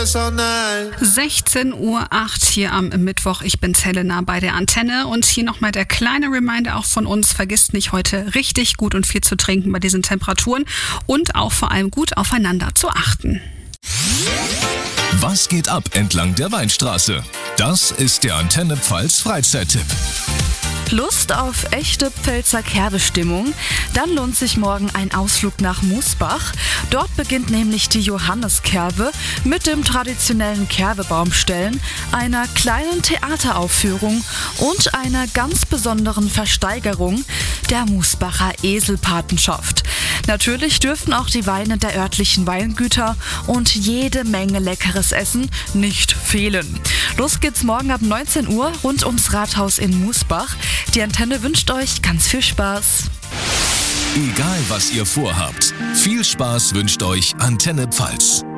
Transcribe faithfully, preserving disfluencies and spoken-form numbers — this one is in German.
sechzehn Uhr acht hier am Mittwoch. Ich bin's, Helena, bei der Antenne. Und hier nochmal der kleine Reminder auch von uns. Vergisst nicht, heute richtig gut und viel zu trinken bei diesen Temperaturen und auch vor allem gut aufeinander zu achten. Was geht ab entlang der Weinstraße? Das ist der Antenne Pfalz Freizeittipp. Lust auf echte Pfälzer Kerbestimmung? Dann lohnt sich morgen ein Ausflug nach Musbach. Dort beginnt nämlich die Johanniskerbe mit dem traditionellen Kerbebaumstellen, einer kleinen Theateraufführung und einer ganz besonderen Versteigerung der Musbacher Eselpatenschaft. Natürlich dürfen auch die Weine der örtlichen Weingüter und jede Menge leckeres Essen nicht fehlen. Los geht's morgen ab neunzehn Uhr rund ums Rathaus in Musbach. Die Antenne wünscht euch ganz viel Spaß. Egal was ihr vorhabt, viel Spaß wünscht euch Antenne Pfalz.